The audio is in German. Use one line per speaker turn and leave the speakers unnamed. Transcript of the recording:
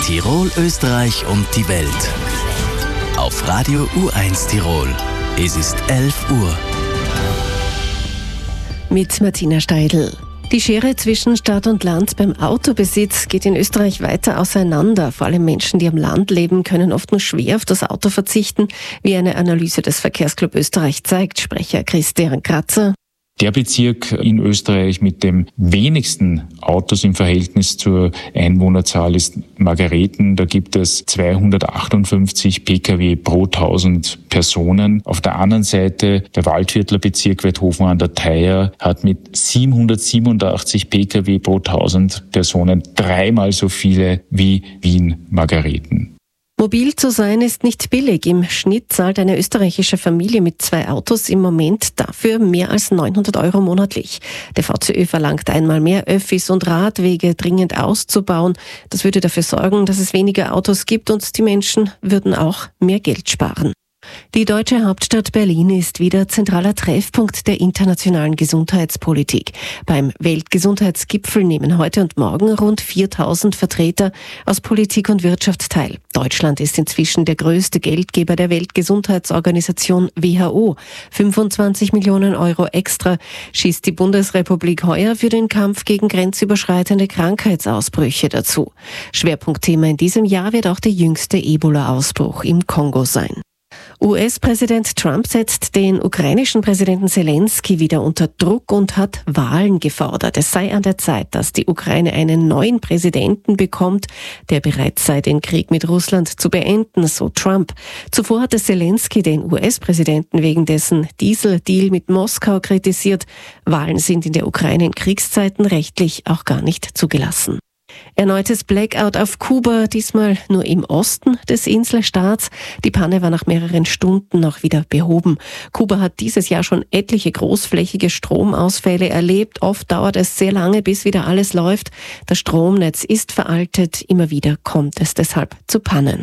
Tirol, Österreich und die Welt. Auf Radio U1 Tirol. Es ist 11 Uhr.
Mit Martina Steidl. Die Schere zwischen Stadt und Land beim Autobesitz geht in Österreich weiter auseinander. Vor allem Menschen, die am Land leben, können oft nur schwer auf das Auto verzichten, wie eine Analyse des Verkehrsclub Österreich zeigt. Sprecher Christian Kratzer.
Der Bezirk in Österreich mit dem wenigsten Autos im Verhältnis zur Einwohnerzahl ist Margareten. Da gibt es 258 Pkw pro 1000 Personen. Auf der anderen Seite der Waldviertler Bezirk Weidhofen an der Theier hat mit 787 Pkw pro 1000 Personen dreimal so viele wie Wien Margareten.
Mobil zu sein ist nicht billig. Im Schnitt zahlt eine österreichische Familie mit 2 Autos im Moment dafür mehr als 900 € monatlich. Der VCÖ verlangt einmal mehr Öffis und Radwege dringend auszubauen. Das würde dafür sorgen, dass es weniger Autos gibt und die Menschen würden auch mehr Geld sparen. Die deutsche Hauptstadt Berlin ist wieder zentraler Treffpunkt der internationalen Gesundheitspolitik. Beim Weltgesundheitsgipfel nehmen heute und morgen rund 4000 Vertreter aus Politik und Wirtschaft teil. Deutschland ist inzwischen der größte Geldgeber der Weltgesundheitsorganisation WHO. 25 Millionen € extra schießt die Bundesrepublik heuer für den Kampf gegen grenzüberschreitende Krankheitsausbrüche dazu. Schwerpunktthema in diesem Jahr wird auch der jüngste Ebola-Ausbruch im Kongo sein. US-Präsident Trump setzt den ukrainischen Präsidenten Zelensky wieder unter Druck und hat Wahlen gefordert. Es sei an der Zeit, dass die Ukraine einen neuen Präsidenten bekommt, der bereit sei, den Krieg mit Russland zu beenden, so Trump. Zuvor hatte Zelensky den US-Präsidenten wegen dessen Dieseldeal mit Moskau kritisiert. Wahlen sind in der Ukraine in Kriegszeiten rechtlich auch gar nicht zugelassen. Erneutes Blackout auf Kuba, diesmal nur im Osten des Inselstaats. Die Panne war nach mehreren Stunden noch wieder behoben. Kuba hat dieses Jahr schon etliche großflächige Stromausfälle erlebt. Oft dauert es sehr lange, bis wieder alles läuft. Das Stromnetz ist veraltet. Immer wieder kommt es deshalb zu Pannen.